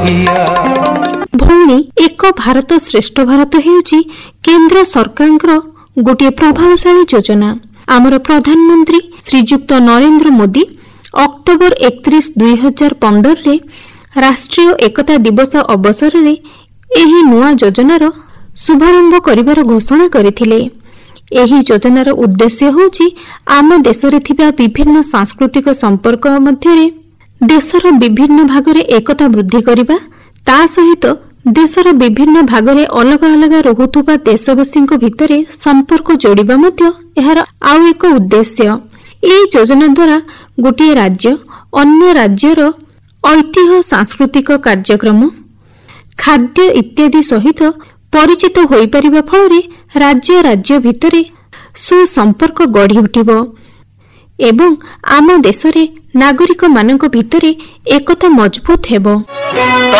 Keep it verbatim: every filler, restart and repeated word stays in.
ଭଉଣୀ, ଏକ ଭାରତ ଶ୍ରେଷ୍ଠ ଭାରତ ହେଉଛି କେନ୍ଦ୍ର ସରକାରଙ୍କର ଗୋଟିଏ ପ୍ରଭାବଶାଳୀ ଯୋଜନା। ଆମର ପ୍ରଧାନମନ୍ତ୍ରୀ ଶ୍ରୀଯୁକ୍ତ ନରେନ୍ଦ୍ର ମୋଦି ଅକ୍ଟୋବର ଏକତିରିଶ ଦୁଇ ହଜାର ପନ୍ଦରରେ ରାଷ୍ଟ୍ରୀୟ ଏକତା ଦିବସ ଅବସରରେ ଏହି ନୂଆ ଯୋଜନାର ଶୁଭାରମ୍ଭ କରିବାର ଘୋଷଣା କରିଥିଲେ। ଏହି ଯୋଜନାର ଉଦ୍ଦେଶ୍ୟ ହେଉଛି ଆମ ଦେଶରେ ଥିବା ବିଭିନ୍ନ ସାଂସ୍କୃତିକ ସମ୍ପର୍କ ମଧ୍ୟରେ ଦେଶର ବିଭିନ୍ନ ଭାଗରେ ଏକତା ବୃଦ୍ଧି କରିବା, ତା ସହିତ ଦେଶର ବିଭିନ୍ନ ଭାଗରେ ଅଲଗା ଅଲଗା ରହୁଥିବା ଦେଶବାସୀଙ୍କ ଭିତରେ ସମ୍ପର୍କ ଯୋଡ଼ିବା ମଧ୍ୟ ଏହାର ଆଉ ଏକ ଉଦ୍ଦେଶ୍ୟ। ଏହି ଯୋଜନା ଦ୍ୱାରା ଗୋଟିଏ ରାଜ୍ୟ ଅନ୍ୟ ରାଜ୍ୟର ଐତିହ୍ୟ, ସାଂସ୍କୃତିକ କାର୍ଯ୍ୟକ୍ରମ, ଖାଦ୍ୟ ଇତ୍ୟାଦି ସହିତ ପରିଚିତ ହୋଇପାରିବା ଫଳରେ ରାଜ୍ୟ ରାଜ୍ୟ ଭିତରେ ସୁସମ୍ପର୍କ ଗଢ଼ି ଉଠିବ ଏବଂ ଆମ ଦେଶରେ ନାଗରିକମାନଙ୍କ ଭିତରେ ଏକତା ମଜବୁତ ହେବ।